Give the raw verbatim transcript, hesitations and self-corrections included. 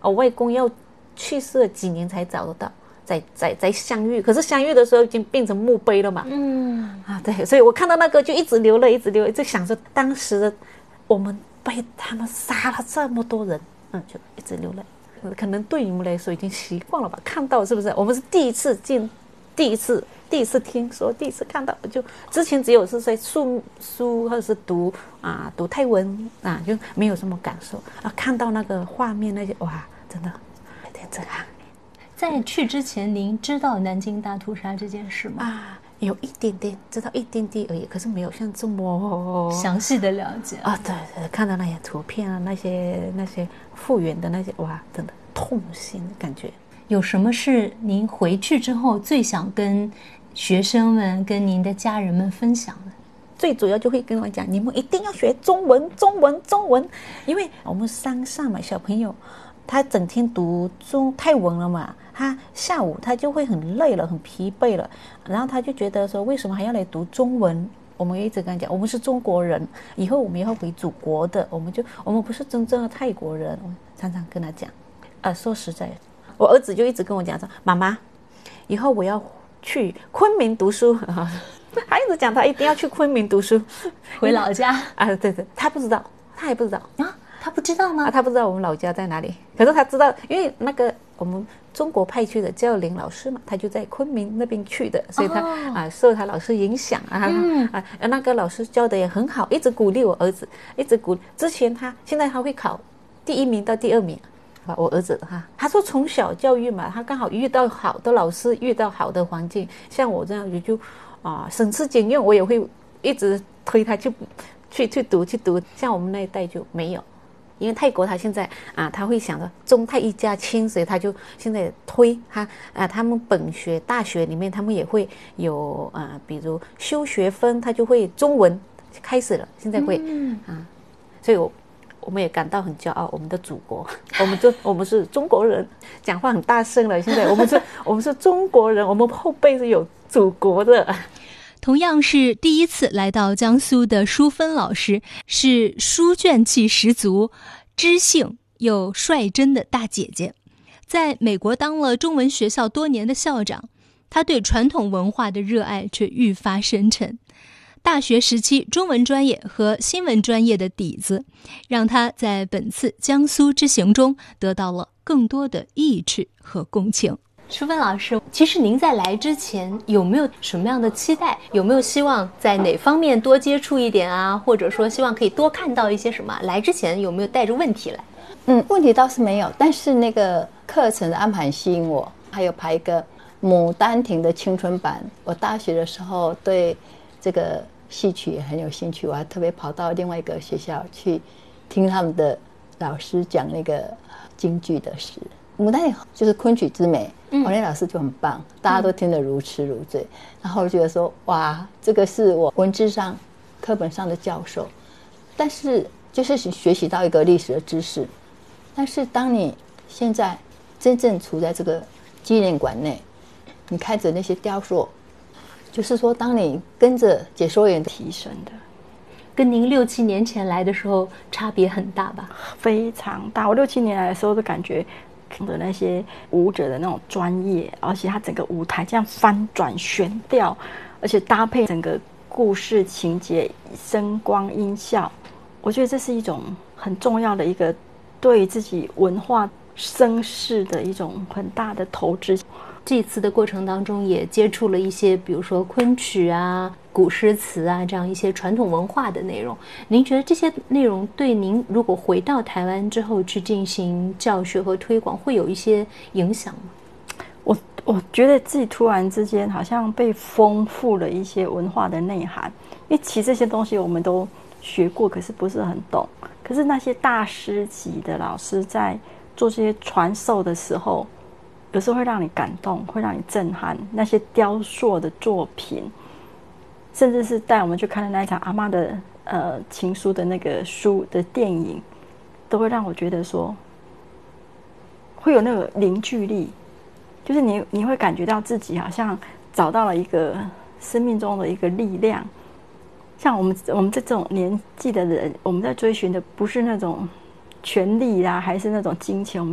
我外公要去世了几年才找得到，在在在相遇，可是相遇的时候已经变成墓碑了嘛。嗯啊，对，所以我看到那个就一直流泪，一直流泪，就想着当时的我们被他们杀了这么多人，嗯，就一直流泪。可能对你们来说已经习惯了吧？看到是不是？我们是第一次见，第一次第一次听说，第一次看到，就之前只有是在书书或者是读啊读泰文啊，就没有什么感受啊。看到那个画面那些哇，真的有点震撼。 在去之前，您知道南京大屠杀这件事吗？ 啊，有一点点知道一点点而已，可是没有像这么详细的了解啊。对对，看到那些图片啊，那些那些复原的那些，哇，真的痛心的感觉。 有什么是您回去之后最想跟学生们、跟您的家人们分享的？ 最主要就会跟我讲，你们一定要学中文，中文，中文，因为我们山上嘛，小朋友他整天读中泰文了嘛，他下午他就会很累了，很疲惫了，然后他就觉得说，为什么还要来读中文？我们一直跟他讲，我们是中国人，以后我们要回祖国的，我们就我们不是真正的泰国人。我常常跟他讲，呃，说实在，我儿子就一直跟我讲说，妈妈，以后我要去昆明读书。他一直讲他一定要去昆明读书， 回老家啊，对对，他不知道，他也不知道啊。他不知道吗？ 啊，他不知道我们老家在哪里，可是他知道，因为那个我们中国派去的教林老师嘛，他就在昆明那边去的，所以他、哦、啊受他老师影响啊、嗯、啊，那个老师教的也很好，一直鼓励我儿子，一直鼓。之前他现在他会考第一名到第二名，我儿子哈，他说从小教育嘛，他刚好遇到好的老师，遇到好的环境，像我这样子就啊省吃俭用，我也会一直推他去去去读去读，像我们那一代就没有。因为泰国他现在啊，他会想着中泰一家亲，所以他就现在推他啊，他们本学大学里面他们也会有啊，比如修学分，他就会中文开始了，现在会、嗯、啊，所以我我们也感到很骄傲，我们的祖国，我们就我们是中国人，讲话很大声了，现在我们是我们是中国人，我们后辈是有祖国的。 同样是第一次来到江苏的淑芬老师，是书卷气十足、知性又率真的大姐姐。在美国当了中文学校多年的校长，她对传统文化的热爱却愈发深沉。大学时期中文专业和新闻专业的底子，让她在本次江苏之行中得到了更多的益智和共情。淑芬老师，其实您在来之前有没有什么样的期待？有没有希望在哪方面多接触一点啊？或者说希望可以多看到一些什么？来之前有没有带着问题来？ 嗯，问题倒是没有，但是那个课程的安排吸引我，还有排一个《牡丹亭》的青春版。我大学的时候对这个戏曲也很有兴趣，我还特别跑到另外一个学校去听他们的老师讲那个京剧的诗。牡丹亭就是昆曲之美，王烈老师就很棒，大家都听得如痴如醉。然后我觉得说，哇，这个是我文字上课本上的教授，但是就是学习到一个历史的知识。但是当你现在真正处在这个纪念馆内，你看着那些雕塑，就是说当你跟着解说员提升的， 跟您六七年前来的时候差别很大吧？ 非常大。我六七年来的时候，就感觉的那些舞者的那种专业，而且他整个舞台这样翻转悬吊，而且搭配整个故事情节、声光音效，我觉得这是一种很重要的一个对自己文化声势的一种很大的投资。 这次的过程当中也接触了一些比如说昆曲啊、古诗词啊这样一些传统文化的内容。您觉得这些内容对您如果回到台湾之后去进行教学和推广会有一些影响吗？ 我我觉得自己突然之间好像被丰富了一些文化的内涵，因为其实这些东西我们都学过，可是不是很懂。可是那些大师级的老师在做这些传授的时候，有时候会让你感动，会让你震撼。那些雕塑的作品，甚至是带我们去看的那一场阿嬷的呃情书的那个书的电影，都会让我觉得说，会有那个凝聚力，就是你你会感觉到自己好像找到了一个生命中的一个力量。像我们我们这种年纪的人，我们在追寻的不是那种权力啦，还是那种金钱。